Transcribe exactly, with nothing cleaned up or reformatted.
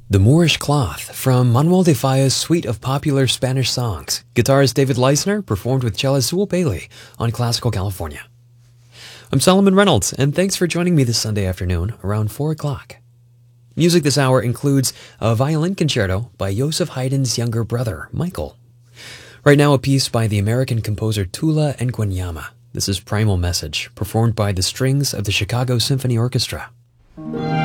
The Moorish Cloth from Manuel de Falla's suite of popular Spanish songs. Guitarist David Leisner performed with cellist Sewell Bailey on Classical California. I'm Solomon Reynolds, and thanks for joining me this Sunday afternoon around four o'clock. Music this hour includes a violin concerto by Joseph Haydn's younger brother, Michael. Right now, a piece by the American composer Tula Nguanyama. This is Primal Message, performed by the strings of the Chicago Symphony Orchestra.